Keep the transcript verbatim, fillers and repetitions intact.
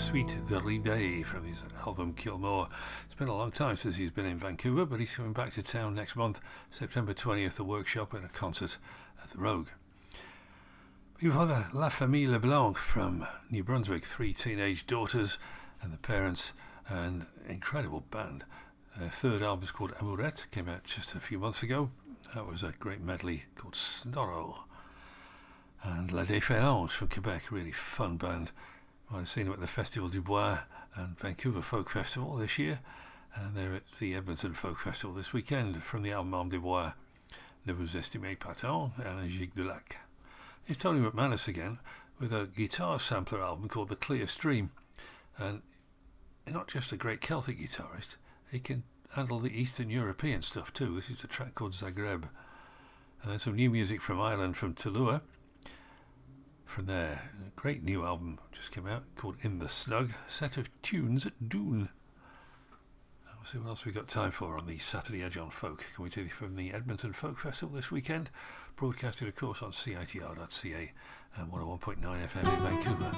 Sweet the Day from his album Kilmore. It's been a long time since he's been in Vancouver, but he's coming back to town next month, September twentieth, a workshop and a concert at the Rogue. We've got La Famille Leblanc from New Brunswick, three teenage daughters and the parents, an incredible band. Their third album is called Amourette, came out just a few months ago. That was a great medley called Snorro. And La Déference from Quebec, really fun band. I've seen them at the Festival du Bois and Vancouver Folk Festival this year, and they're at the Edmonton Folk Festival this weekend from the album Armes des Bois, Ne vous estimez pas tant, and Gigue du Lac. It's Tony McManus again with a guitar sampler album called The Clear Stream, and he's not just a great Celtic guitarist, he can handle the Eastern European stuff too. This is a track called Zagreb, and then some new music from Ireland, from Tulua. From there, a great new album just came out called In the Snug, a set of tunes at Doon. We'll see what else we've got time for on the Saturday Edge on Folk, coming to you from the Edmonton Folk Festival this weekend, broadcasted of course on C I T R dot C A and one oh one point nine F M in Vancouver.